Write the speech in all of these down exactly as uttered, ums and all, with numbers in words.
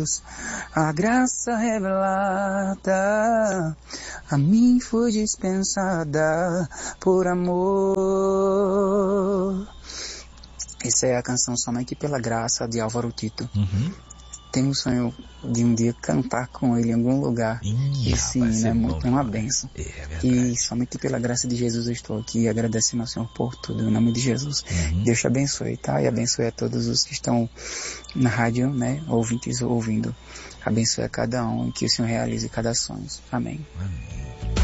Jesus. A graça revelada a mim foi dispensada por amor. Essa é a canção Somente pela Graça, de Álvaro Tito. Uhum. Tenho o sonho de um dia cantar com ele em algum lugar. Ih, Esse rapaz, hino é, é muito, é bom uma demais. bênção. É, é verdade. E somente pela graça de Jesus eu estou aqui agradecendo ao Senhor por tudo, em nome de Jesus. Uhum. Deus te abençoe, tá? E abençoe a todos os que estão na rádio, né? Ouvintes ouvindo. Abençoe a cada um e que o Senhor realize cada sonho. Amém. Amém.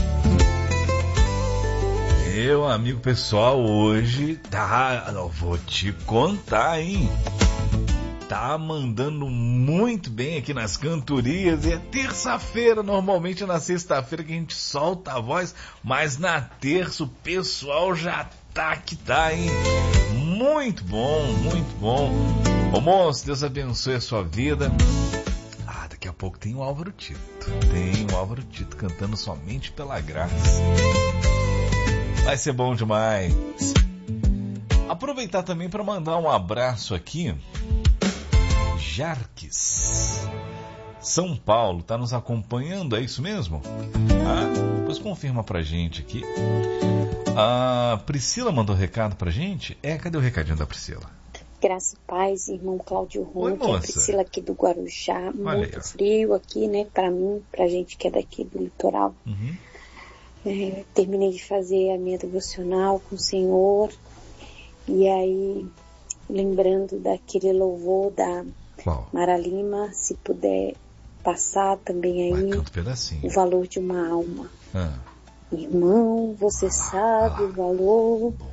Meu amigo pessoal, hoje tá... Eu vou te contar, hein? Tá mandando muito bem aqui nas cantorias. E é terça-feira, normalmente na sexta-feira que a gente solta a voz, mas na terça o pessoal já tá que tá, hein? Muito bom, muito bom. Ô moço, Deus abençoe a sua vida. Ah, daqui a pouco tem o Álvaro Tito. Tem o Álvaro Tito cantando Somente pela Graça. Vai ser bom demais. Aproveitar também para mandar um abraço aqui. Jarques, São Paulo, tá nos acompanhando, é isso mesmo? Ah, depois confirma pra gente aqui. A Priscila mandou recado pra gente? É, cadê o recadinho da Priscila? Graça e paz, irmão Cláudio Oi, Ron, que é a moça. Priscila aqui do Guarujá. Olha Muito aí. frio aqui, né, pra mim, pra gente que é daqui do litoral. Uhum. É, terminei de fazer a minha devocional com o Senhor, e aí, lembrando daquele louvor da Qual? Mara Lima, se puder passar também Vai, aí canta um pedacinho. o valor de uma alma. Ah. Irmão, você Vai lá, sabe vai lá. o valor